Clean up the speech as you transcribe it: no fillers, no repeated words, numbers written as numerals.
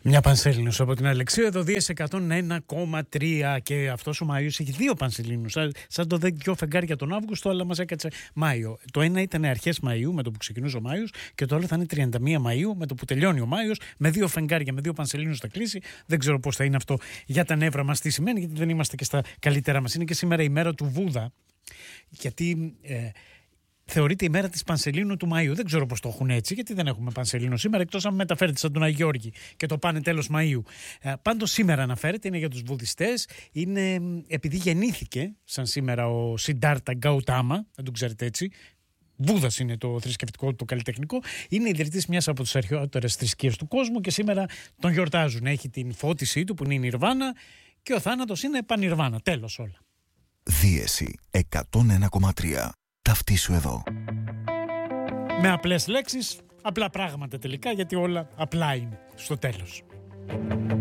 Μια Πανσελίνους από την Αλεξίου, εδώ Δίας 101,3 και αυτός ο Μάιος έχει δύο Πανσελίνους, σαν το δυο φεγγάρια τον Αύγουστο, αλλά μας έκατσε Μάιο. Το ένα ήταν αρχές Μαΐου με το που ξεκινούσε ο Μάιος και το άλλο θα είναι 31 Μαΐου με το που τελειώνει ο Μάιος, με δύο φεγγάρια, με δύο Πανσελίνους θα κλείσει. Δεν ξέρω πώς θα είναι αυτό για τα νεύρα μας, τι σημαίνει, γιατί δεν είμαστε και στα καλύτερά μας. Είναι και σήμερα η μέρα του Βούδα, γιατί θεωρείται η μέρα της Πανσελίνου του Μαΐου. Δεν ξέρω πώς το έχουν έτσι, γιατί δεν έχουμε Πανσελίνο σήμερα, εκτός αν μεταφέρεται σαν τον Άγιο Γιώργη και το πάνε τέλος Μαΐου. Πάντως σήμερα αναφέρεται, είναι για τους βουδιστές. Είναι επειδή γεννήθηκε σαν σήμερα ο Σιντάρτα Γκαουτάμα, δεν τον ξέρετε έτσι. Βούδας είναι το θρησκευτικό, το καλλιτεχνικό. Είναι ιδρυτής μιας από τις αρχαιότερες θρησκείες του κόσμου και σήμερα τον γιορτάζουν. Έχει την φώτισή του που είναι η Νιρβάνα και ο θάνατος είναι πανιρβάνα. Τέλος όλα. Δίεση 101,3. Ταυτίσου εδώ. Με απλές λέξεις, απλά πράγματα τελικά, γιατί όλα απλά είναι στο τέλος.